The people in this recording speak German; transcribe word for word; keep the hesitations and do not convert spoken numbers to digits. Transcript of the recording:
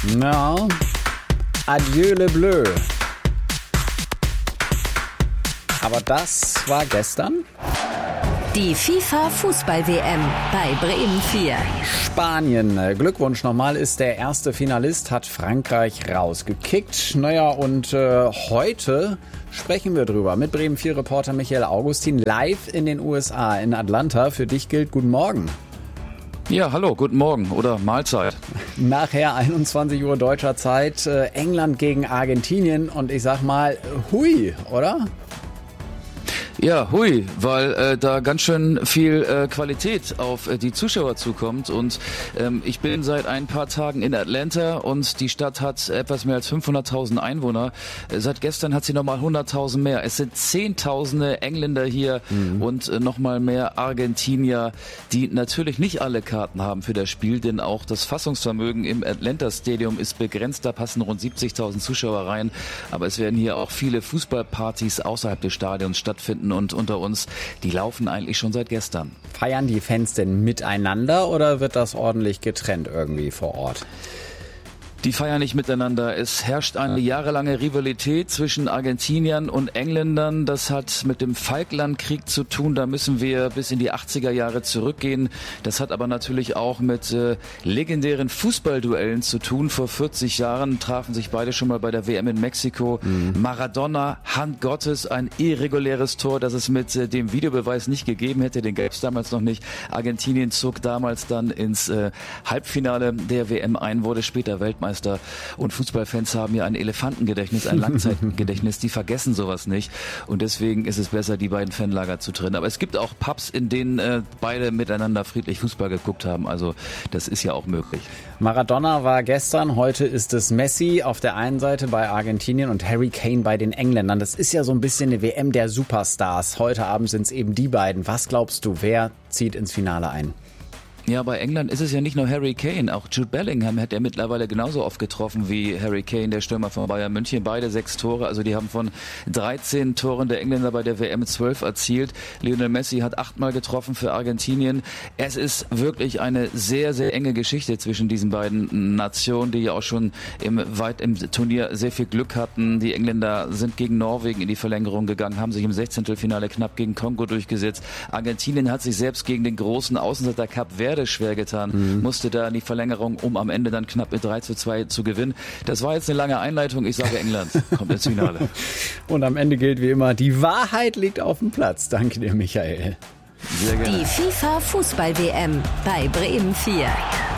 Na, adieu le bleu. Aber das war gestern. Die FIFA-Fußball-W M bei Bremen vier. Spanien, Glückwunsch nochmal, ist der erste Finalist, hat Frankreich rausgekickt. Naja, und äh, heute sprechen wir drüber mit Bremen vier Reporter Michael Augustin live in den U S A, in Atlanta. Für dich gilt guten Morgen. Ja, hallo, guten Morgen oder Mahlzeit. Nachher einundzwanzig Uhr deutscher Zeit, äh, England gegen Argentinien und ich sag mal, hui, oder? Ja, hui, weil äh, da ganz schön viel äh, Qualität auf äh, die Zuschauer zukommt und ähm, ich bin seit ein paar Tagen in Atlanta und die Stadt hat etwas mehr als fünfhunderttausend Einwohner. Äh, seit gestern hat sie nochmal hunderttausend mehr. Es sind Zehntausende Engländer hier mhm. und äh, nochmal mehr Argentinier, die natürlich nicht alle Karten haben für das Spiel, denn auch das Fassungsvermögen im Atlanta Stadium ist begrenzt. Da passen rund siebzigtausend Zuschauer rein, aber es werden hier auch viele Fußballpartys außerhalb des Stadions stattfinden. Und unter uns, die laufen eigentlich schon seit gestern. Feiern die Fans denn miteinander oder wird das ordentlich getrennt irgendwie vor Ort? Die feiern nicht miteinander. Es herrscht eine jahrelange Rivalität zwischen Argentiniern und Engländern. Das hat mit dem Falklandkrieg zu tun. Da müssen wir bis in die achtziger Jahre zurückgehen. Das hat aber natürlich auch mit äh, legendären Fußballduellen zu tun. Vor vierzig Jahren trafen sich beide schon mal bei der W M in Mexiko. Mhm. Maradona, Hand Gottes, ein irreguläres Tor, das es mit äh, dem Videobeweis nicht gegeben hätte. Den gab es damals noch nicht. Argentinien zog damals dann ins äh, Halbfinale der W M ein, wurde später Weltmeister. Und Fußballfans haben ja ein Elefantengedächtnis, ein Langzeitgedächtnis, die vergessen sowas nicht. Und deswegen ist es besser, die beiden Fanlager zu trennen. Aber es gibt auch Pubs, in denen äh, beide miteinander friedlich Fußball geguckt haben. Also das ist ja auch möglich. Maradona war gestern, heute ist es Messi auf der einen Seite bei Argentinien und Harry Kane bei den Engländern. Das ist ja so ein bisschen eine W M der Superstars. Heute Abend sind es eben die beiden. Was glaubst du, wer zieht ins Finale ein? Ja, bei England ist es ja nicht nur Harry Kane, auch Jude Bellingham hat er mittlerweile genauso oft getroffen wie Harry Kane, der Stürmer von Bayern München. Beide sechs Tore, also die haben von dreizehn Toren der Engländer bei der W M zwölf erzielt. Lionel Messi hat achtmal getroffen für Argentinien. Es ist wirklich eine sehr, sehr enge Geschichte zwischen diesen beiden Nationen, die ja auch schon im, weit im Turnier sehr viel Glück hatten. Die Engländer sind gegen Norwegen in die Verlängerung gegangen, haben sich im Sechzehntelfinale knapp gegen Kongo durchgesetzt. Argentinien hat sich selbst gegen den großen Außenseiter Kap Verde schwer getan, mhm. musste da in die Verlängerung, um am Ende dann knapp mit drei zu zwei zu gewinnen. Das war jetzt eine lange Einleitung. Ich sage, England kommt ins Finale. Und am Ende gilt wie immer, die Wahrheit liegt auf dem Platz. Danke dir, Michael. Sehr gerne. Die FIFA-Fußball-W M bei Bremen vier.